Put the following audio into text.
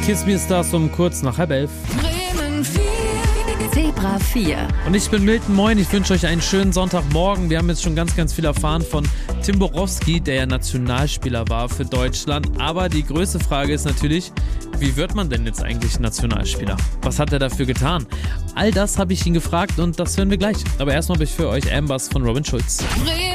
Kiss Me ist das um kurz nach 10:30. Bremen 4. Zebra 4. Und ich bin Milton, moin, ich wünsche euch einen schönen Sonntagmorgen. Wir haben jetzt schon ganz, ganz viel erfahren von Tim Borowski, der ja Nationalspieler war für Deutschland. Aber die größte Frage ist natürlich, wie wird man denn jetzt eigentlich Nationalspieler? Was hat er dafür getan? All das habe ich ihn gefragt und das hören wir gleich. Aber erstmal habe ich für euch Ambers von Robin Schulz. Bremen